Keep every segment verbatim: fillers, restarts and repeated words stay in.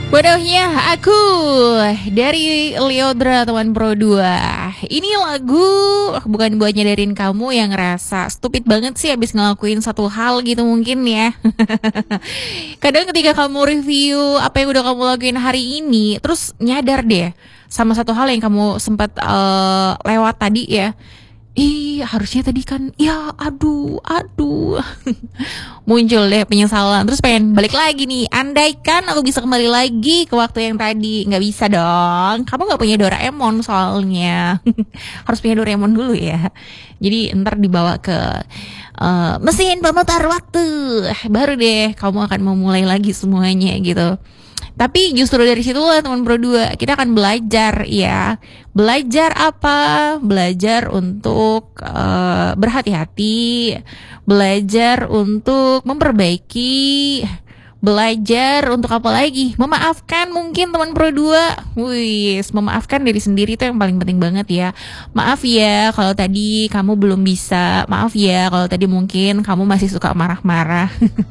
Bodohnya aku dari Lyodra teman Pro dua. Ini lagu bukan buat nyadarin kamu yang ngerasa stupid banget sih abis ngelakuin satu hal gitu mungkin ya. Kadang ketika kamu review apa yang udah kamu lakuin hari ini, terus nyadar deh sama satu hal yang kamu sempat uh, lewat tadi ya. Ih, harusnya tadi kan, ya aduh, aduh. Muncul deh penyesalan, terus pengen balik lagi nih. Andaikan aku bisa kembali lagi ke waktu yang tadi. Nggak bisa dong, kamu nggak punya Doraemon soalnya. Harus punya Doraemon dulu ya. Jadi ntar dibawa ke uh, mesin pemutar waktu, baru deh kamu akan memulai lagi semuanya gitu. Tapi justru dari situ lah teman Pro dua kita akan belajar ya. Belajar apa? Belajar untuk uh, berhati-hati, belajar untuk memperbaiki, belajar untuk apa lagi? Memaafkan mungkin teman Pro dua. Wih, memaafkan diri sendiri itu yang paling penting banget ya. Maaf ya kalau tadi kamu belum bisa. Maaf ya kalau tadi mungkin kamu masih suka marah-marah.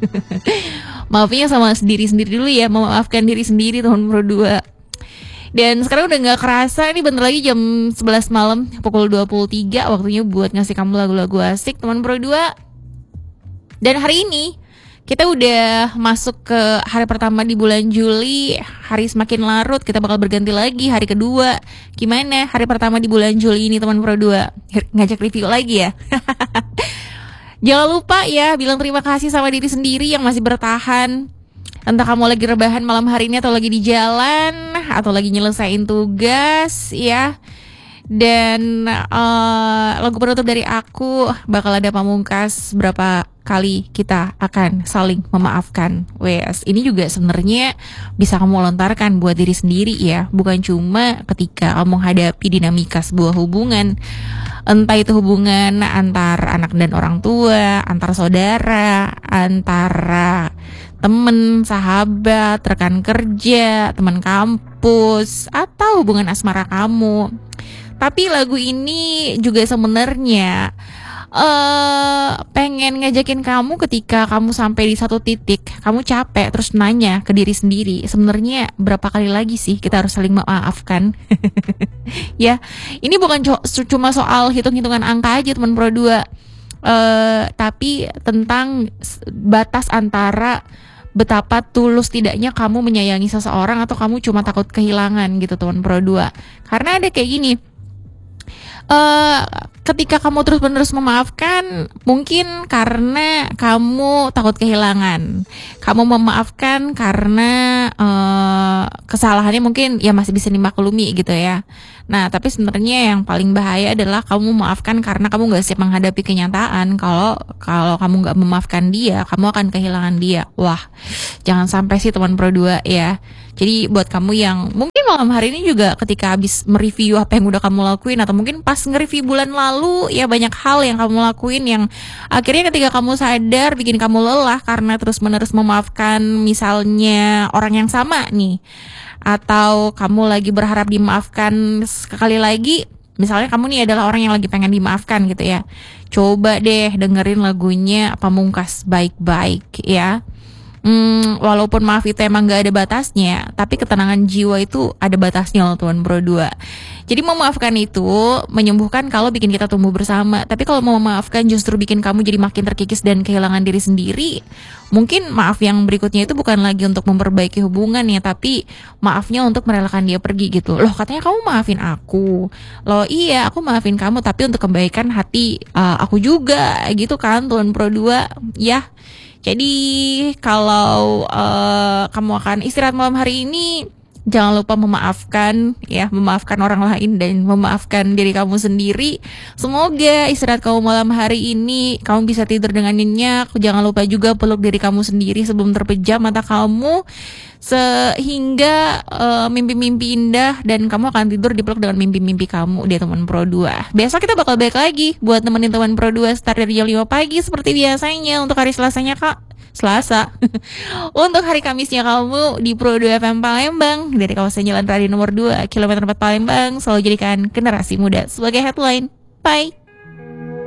Maafnya sama diri sendiri dulu ya. Memaafkan diri sendiri teman Pro dua. Dan sekarang udah gak kerasa, ini bentar lagi jam sebelas malam, pukul dua puluh tiga. Waktunya buat ngasih kamu lagu-lagu asik teman Pro dua. Dan hari ini kita udah masuk ke hari pertama di bulan Juli. Hari semakin larut, kita bakal berganti lagi hari kedua. Gimana hari pertama di bulan Juli ini teman Pro dua? Ngajak review lagi ya. Jangan lupa ya bilang terima kasih sama diri sendiri yang masih bertahan. Entah kamu lagi rebahan malam hari ini atau lagi di jalan atau lagi nyelesain tugas ya. Dan uh, lagu penutup dari aku bakal ada Pamungkas, berapa kali kita akan saling memaafkan. Wes, ini juga sebenarnya bisa kamu lontarkan buat diri sendiri ya, bukan cuma ketika kamu hadapi dinamika sebuah hubungan. Entah itu hubungan antar anak dan orang tua, antar saudara, antara temen, sahabat, rekan kerja, teman kampus, atau hubungan asmara kamu. Tapi lagu ini juga sebenarnya uh, pengen ngajakin kamu ketika kamu sampai di satu titik, kamu capek terus nanya ke diri sendiri, sebenarnya berapa kali lagi sih kita harus saling memaafkan? Ya, ini bukan co- cuma soal hitung-hitungan angka aja teman Pro dua, uh, tapi tentang batas antara betapa tulus tidaknya kamu menyayangi seseorang atau kamu cuma takut kehilangan gitu teman Pro dua. Karena ada kayak gini, Uh, ketika kamu terus-menerus memaafkan, mungkin karena kamu takut kehilangan. Kamu memaafkan karena uh, kesalahannya mungkin ya masih bisa dimaklumi gitu ya. Nah, tapi sebenarnya yang paling bahaya adalah kamu memaafkan karena kamu nggak siap menghadapi kenyataan. Kalau kalau kamu nggak memaafkan dia, kamu akan kehilangan dia. Wah, jangan sampai sih teman Pro dua ya. Jadi buat kamu yang mungkin malam hari ini juga ketika habis mereview apa yang udah kamu lakuin, atau mungkin pas nge-review bulan lalu, ya banyak hal yang kamu lakuin yang akhirnya ketika kamu sadar bikin kamu lelah karena terus-menerus memaafkan misalnya orang yang sama nih, atau kamu lagi berharap dimaafkan sekali lagi. Misalnya kamu nih adalah orang yang lagi pengen dimaafkan gitu ya. Coba deh dengerin lagunya Pamungkas baik-baik ya. Hmm, walaupun maaf itu emang gak ada batasnya, tapi ketenangan jiwa itu ada batasnya loh teman Pro dua. Jadi memaafkan itu menyembuhkan kalau bikin kita tumbuh bersama. Tapi kalau mau memaafkan justru bikin kamu jadi makin terkikis dan kehilangan diri sendiri. Mungkin maaf yang berikutnya itu bukan lagi untuk memperbaiki hubungan ya, tapi maafnya untuk merelakan dia pergi gitu. Loh, katanya kamu maafin aku. Loh iya, aku maafin kamu tapi untuk kebaikan hati uh, aku juga gitu kan teman Pro dua ya. Jadi kalau uh, kamu akan istirahat malam hari ini, jangan lupa memaafkan ya, memaafkan orang lain dan memaafkan diri kamu sendiri. Semoga istirahat kamu malam hari ini kamu bisa tidur dengan nyenyak. Jangan lupa juga peluk diri kamu sendiri sebelum terpejam mata kamu, sehingga uh, mimpi-mimpi indah dan kamu akan tidur dipeluk dengan mimpi-mimpi kamu dia teman Pro dua. Besok kita bakal balik lagi buat nemenin teman Pro dua start dari jam lima pagi seperti biasanya. Untuk hari Selasanya Kak Selasa. Untuk hari Kamisnya kamu di Pro dua F M Palembang dari kawasan Jalan Raya nomor dua kilometer empat Palembang. Selalu jadikan generasi muda sebagai headline. Bye.